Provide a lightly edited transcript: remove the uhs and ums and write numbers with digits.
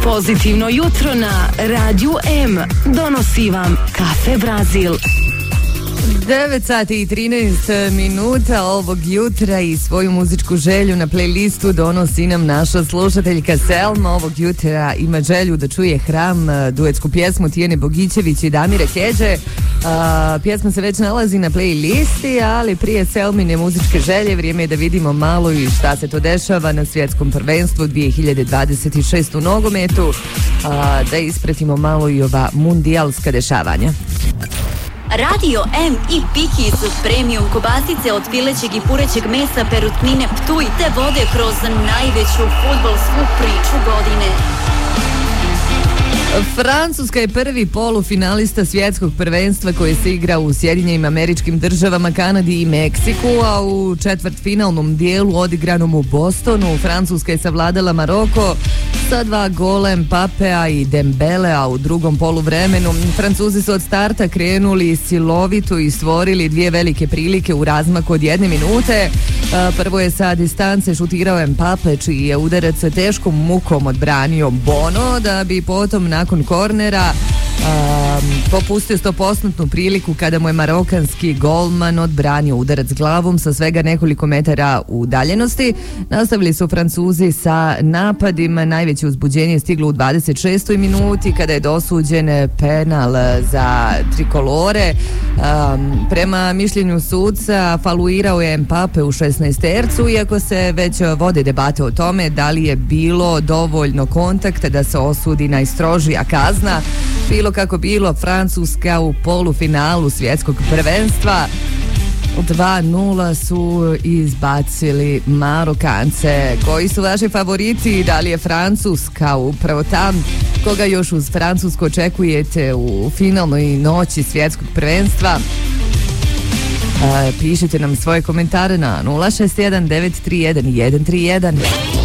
Pozitivno jutro na Radiju M donosi vam Kafe Brazil. 9 sati i 13 minuta ovog jutra i svoju muzičku želju na playlistu donosi nam naša slušateljka Selma. Ovog jutra ima želju da čuje Hram, duetsku pjesmu Tijene Bogićević i Damire Keđe. Pjesma se već nalazi na playlisti, ali prije Selmine muzičke želje vrijeme je da vidimo malo i šta se to dešava na svjetskom prvenstvu 2026 u nogometu, da ispratimo malo i ova mundijalska dešavanja. Radio M i Piki su premium kobasice od pilećeg i purećeg mesa Perutnine Ptuj te vode kroz najveću fudbalsku priču godine. Francuska je prvi polufinalista svjetskog prvenstva koji se igra u Sjedinjenim Američkim Državama, Kanadi i Meksiku, a u četvrtfinalnom dijelu odigranom u Bostonu Francuska je savladala Maroko sa 2 gola Mpapea i Dembelea u drugom poluvremenu. Francuzi su od starta krenuli silovito i stvorili 2 velike prilike u razmaku od 1 minute. Prvo je sa distance šutirao Mbappe, čiji je udarac teškom mukom odbranio Bono, da bi potom nakon kornera popustio 100% priliku kada mu je marokanski golman odbranio udarac glavom sa svega nekoliko metara udaljenosti. Nastavili su Francuzi sa napadima. Najveće uzbuđenje je stiglo u 26. minuti kada je dosuđen penal za trikolore. Prema mišljenju sudca faluirao je Mbappe u 16-tercu, iako se već vode debate o tome da li je bilo dovoljno kontakta da se osudi najstrožija kazna. Bilo kako bilo, Francuska u polufinalu svjetskog prvenstva 2-0 su izbacili Marokance. Koji su vaši favoriti? Da li je Francuska upravo tam? Koga još uz Francusku očekujete u finalnoj noći svjetskog prvenstva? Pišite nam svoje komentare na 061 931 131.